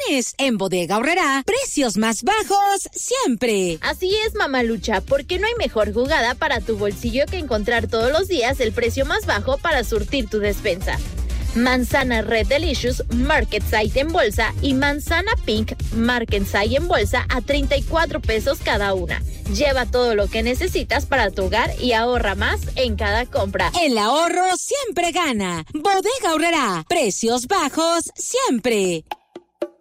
mes. En Bodega Aurrerá, precios más bajos siempre. Así es, mamalucha, porque no hay mejor jugada para tu bolsillo que encontrar todos los días el precio más bajo para surtir tu despensa. Manzana Red Delicious Market Size en bolsa y manzana Pink Market Size en bolsa a 34 pesos cada una. Lleva todo lo que necesitas para tu hogar y ahorra más en cada compra. El ahorro siempre gana. Bodega Aurrerá, precios bajos siempre.